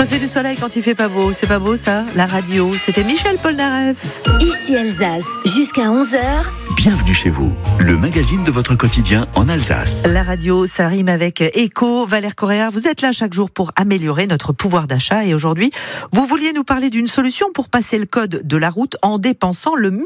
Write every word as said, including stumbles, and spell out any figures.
fait du soleil quand il fait pas beau. C'est pas beau ça? La radio, c'était Michel Polnareff. Ici Alsace, jusqu'à onze heures. Bienvenue chez vous, le magazine de votre quotidien en Alsace. La radio, ça rime avec éco. Valère Correa, vous êtes là chaque jour pour améliorer notre pouvoir d'achat. Et aujourd'hui, vous vouliez nous parler d'une solution pour passer le code de la route en dépensant le